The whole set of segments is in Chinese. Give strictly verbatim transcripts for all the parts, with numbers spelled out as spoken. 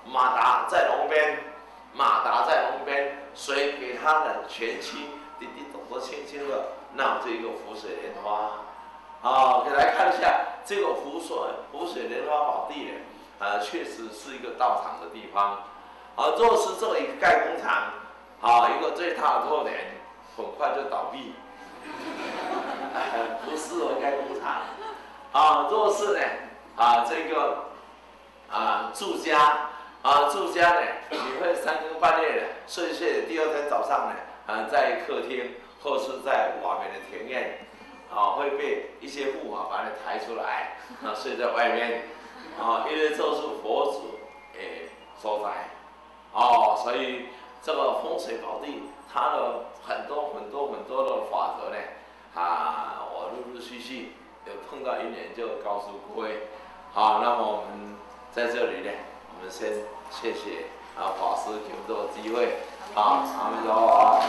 马达在龙边，马达在龙边，水给它的前期滴滴咚咚轻轻的让这个浮水莲花。好，可以来看一下这个浮水浮水莲花宝地呢，呃，确实是一个道场的地方。啊，若是这一个盖工厂，啊，一个最大的特点，很快就倒闭。不适合盖工厂。啊，若是呢，啊，这个啊住家，啊住家呢，你会三更半夜的睡睡，第二天早上呢，啊在客厅或是在外面的庭院，啊会被一些护法把你抬出来，啊睡在外面，啊因为这是佛祖诶所在，哦，所以这个风水宝地它的很多很多很多的法则呢，啊我陆陆续续有碰到一年就告诉各位，好，那么我们在这里呢，我们先谢谢啊法师给我们这个机会，啊，阿弥陀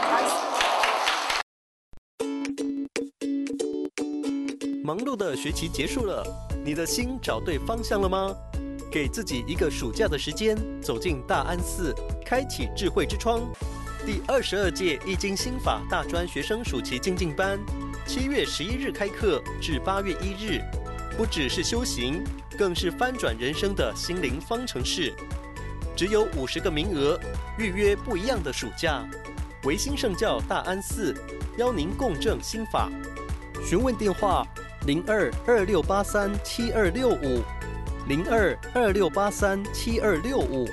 佛。忙碌的学期结束了，你的心找对方向了吗？给自己一个暑假的时间，走进大安寺，开启智慧之窗。第二十二届易经心法大专学生暑期精进班，七月十一日开课至八月一日，不只是修行，更是翻转人生的心灵方程式。只有五十个名额，预约不一样的暑假。维新圣教大安寺邀您共振心法，询问电话零二二六八三七二六五零二二六八三七二六五。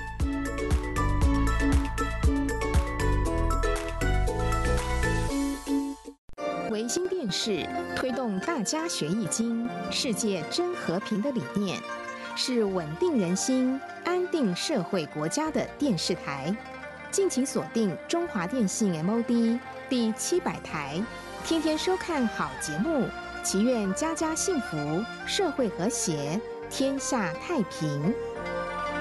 维新电视推动大家学易经、世界真和平的理念，是稳定人心、安定社会国家的电视台。敬请锁定中华电信 M O D 第七百台，天天收看好节目，祈愿家家幸福，社会和谐，天下太平。